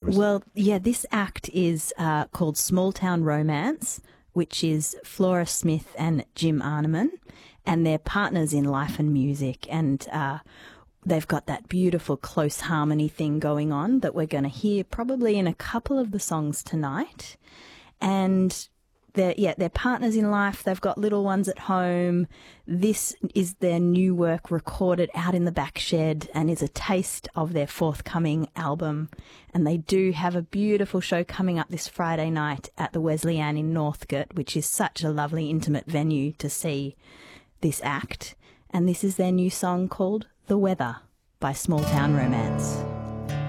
Well, yeah, this act is called Small Town Romance, which is Flora Smith and Jim Arneman, and they're partners in life and music, and they've got that beautiful close harmony thing going on that we're going to hear probably in a couple of the songs tonight. And they're partners in life. They've got little ones at home. This is their new work recorded out in the back shed and is a taste of their forthcoming album. And they do have a beautiful show coming up this Friday night at the Wesleyan in Northcote, which is such a lovely, intimate venue to see this act. And this is their new song called The Weather by Small Town Romance.